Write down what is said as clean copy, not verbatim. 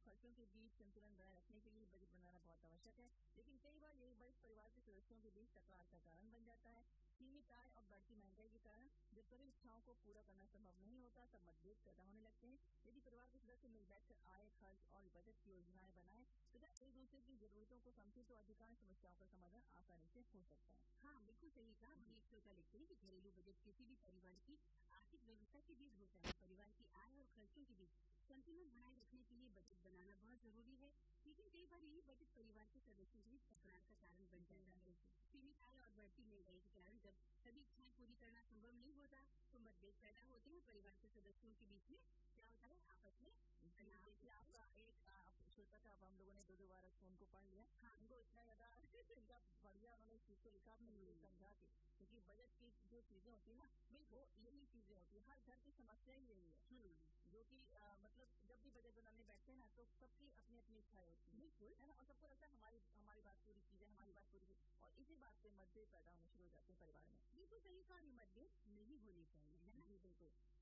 खर्चों के बीच संतुलन बनाए रखने के लिए बजट बनाना बहुत आवश्यक है, लेकिन कई बार यही बजट परिवार के सदस्यों के बीच तकरार का कारण बन जाता है। सीमित आय और बढ़ती महंगाई के कारण जब सभी इच्छाओं को पूरा करना संभव नहीं होता, तब मतभेद पैदा होने लगते हैं। यदि परिवार के सदस्य मिल बैठकर आय, खर्च और बचत की योजनाएं बनाएं तथा एक दूसरे की जरूरतों को समझें तो अधिकांश समस्याओं का समाधान आसानी से हो सकता है। हाँ, बिल्कुल सही कहा। हम एक श्रोता लिखते हैं कि घरेलू बजट किसी भी परिवार की आर्थिक व्यवस्था के बीच होता है। परिवार की आय और खर्चों के बीच संतुलन बनाए रखने के लिए बजट बनाना बहुत जरूरी है, लेकिन कई बार यही बजट परिवार के सदस्यों के बीच तकरार का कारण बन जाता है। सीमित आय और बढ़ती महंगाई के कारण जब सभी इच्छाएं पूरी करना संभव नहीं होता, तो मतभेद पैदा होते हैं। परिवार के सदस्यों के बीच में क्या होता है, आपस में देखिए, आपका एक श्रोता था, अब हम लोगों ने दो बार उनको पढ़ लिया। हाँ, उनको इतना ज्यादा इनका बढ़िया उन्होंने इस चीज को लिखा अपने समझा के, क्योंकि बजट की जो चीजें होती है ना, वो यही चीजें होती है। हर घर की समस्या ही यही है, जो कि मतलब जब भी बजट बनाने बैठते हैं ना, तो सबकी अपनी अपनी इच्छाएं होती है, बिल्कुल है ना, और सबको लगता है हमारी बात पूरी की जाए, हमारी बात पूरी की, और इसी बात पे मतभेद पैदा होने शुरू हो जाते हैं परिवार में। बिल्कुल सही कहा, मतभेद नहीं होने चाहिए, है ना? जी बिल्कुल।